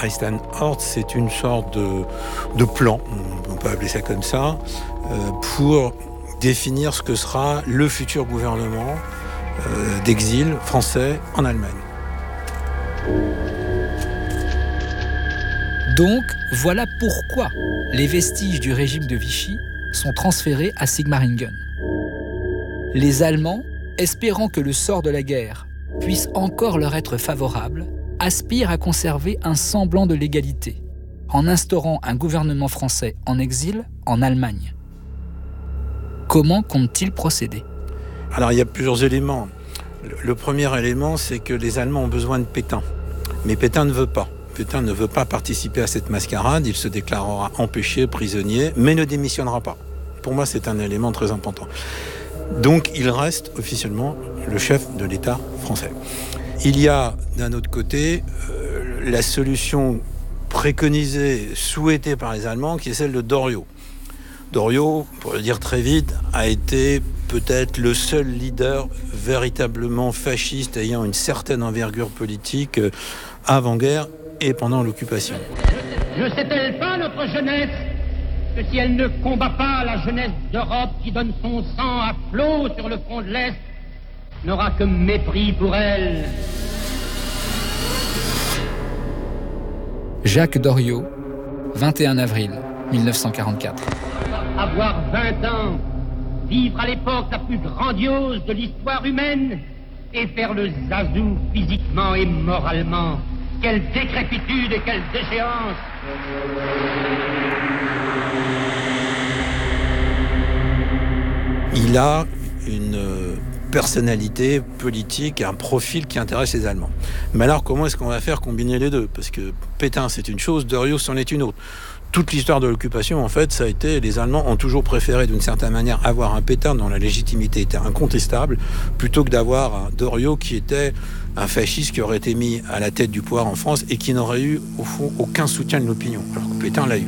Eisenhower, c'est une sorte de plan, on peut appeler ça comme ça, pour définir ce que sera le futur gouvernement d'exil français en Allemagne. Donc, voilà pourquoi les vestiges du régime de Vichy sont transférés à Sigmaringen. Les Allemands, espérant que le sort de la guerre puisse encore leur être favorable, aspirent à conserver un semblant de légalité, en instaurant un gouvernement français en exil en Allemagne. Comment comptent-ils procéder ? Alors, il y a plusieurs éléments. Le premier élément, c'est que les Allemands ont besoin de Pétain. Mais Pétain ne veut pas. Pétain ne veut pas participer à cette mascarade. Il se déclarera empêché, prisonnier, mais ne démissionnera pas. Pour moi, c'est un élément très important. Donc, il reste officiellement le chef de l'État français. Il y a, d'un autre côté, la solution préconisée, souhaitée par les Allemands, qui est celle de Doriot. Doriot, pour le dire très vite, a été peut-être le seul leader véritablement fasciste ayant une certaine envergure politique avant-guerre et pendant l'occupation. Ne sait-elle pas, notre jeunesse, que si elle ne combat pas la jeunesse d'Europe qui donne son sang à flot sur le front de l'Est, n'aura que mépris pour elle. Jacques Doriot, 21 avril 1944. Avoir 20 ans, vivre à l'époque la plus grandiose de l'histoire humaine et faire le zazou physiquement et moralement. Quelle décrépitude et quelle déchéance! Il a une personnalité politique, un profil qui intéresse les Allemands. Mais alors, comment est-ce qu'on va faire combiner les deux ? Parce que Pétain, c'est une chose, Doriot, c'en est une autre. Toute l'histoire de l'occupation, en fait, ça a été... Les Allemands ont toujours préféré, d'une certaine manière, avoir un Pétain dont la légitimité était incontestable, plutôt que d'avoir un Doriot qui était un fasciste qui aurait été mis à la tête du pouvoir en France et qui n'aurait eu, au fond, aucun soutien de l'opinion. Alors que Pétain l'a eu.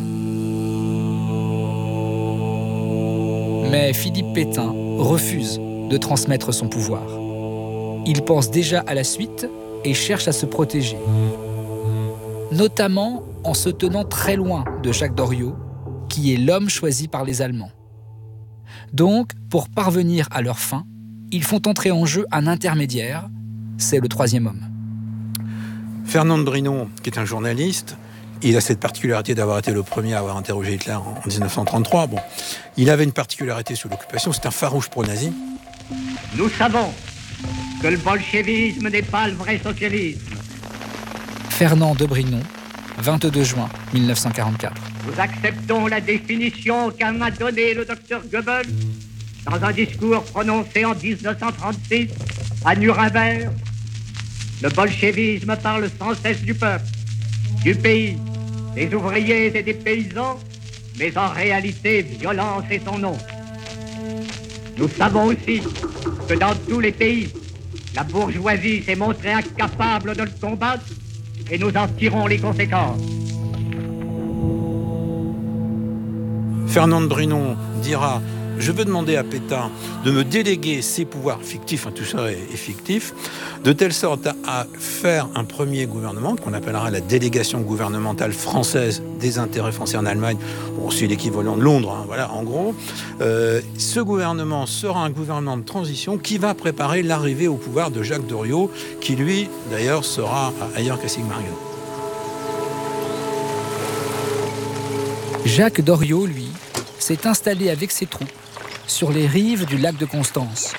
Mais Philippe Pétain refuse de transmettre son pouvoir. Il pense déjà à la suite et cherche à se protéger. Notamment en se tenant très loin de Jacques Doriot, qui est l'homme choisi par les Allemands. Donc, pour parvenir à leur fin, ils font entrer en jeu un intermédiaire, c'est le troisième homme. Fernand de Brinon, qui est un journaliste, il a cette particularité d'avoir été le premier à avoir interrogé Hitler en 1933. Bon, il avait une particularité sous l'occupation, c'est un farouche pro-nazi. Nous savons que le bolchevisme n'est pas le vrai socialisme. Fernand de Brinon, 22 juin 1944. Nous acceptons la définition qu'en a donnée le docteur Goebbels dans un discours prononcé en 1936 à Nuremberg. Le bolchevisme parle sans cesse du peuple, du pays, des ouvriers et des paysans, mais en réalité, violence est son nom. Nous savons aussi que dans tous les pays, la bourgeoisie s'est montrée incapable de le combattre et nous en tirons les conséquences. Fernand de Brinon dira « Je veux demander à Pétain de me déléguer ses pouvoirs fictifs, tout ça est fictif, de telle sorte à faire un premier gouvernement qu'on appellera la délégation gouvernementale française des intérêts français en Allemagne. Bon, c'est l'équivalent de Londres, voilà, en gros. Ce gouvernement sera un gouvernement de transition qui va préparer l'arrivée au pouvoir de Jacques Doriot, qui lui, d'ailleurs, sera ailleurs qu'à Sigmaringen. » Jacques Doriot, lui, s'est installé avec ses troupes sur les rives du lac de Constance.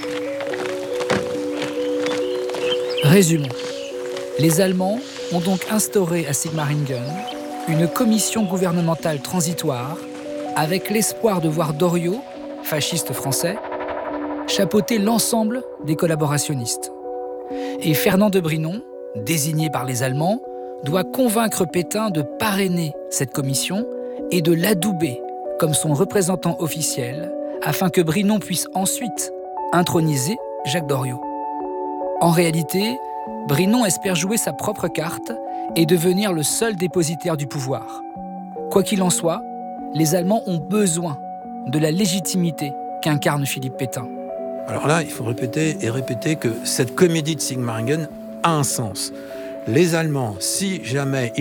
Résumons. Les Allemands ont donc instauré à Sigmaringen une commission gouvernementale transitoire avec l'espoir de voir Doriot, fasciste français, chapeauter l'ensemble des collaborationnistes. Et Fernand de Brinon, désigné par les Allemands, doit convaincre Pétain de parrainer cette commission et de l'adouber comme son représentant officiel afin que Brinon puisse ensuite introniser Jacques Doriot. En réalité, Brinon espère jouer sa propre carte et devenir le seul dépositaire du pouvoir. Quoi qu'il en soit, les Allemands ont besoin de la légitimité qu'incarne Philippe Pétain. Alors là, il faut répéter et répéter que cette comédie de Sigmaringen a un sens. Les Allemands, si jamais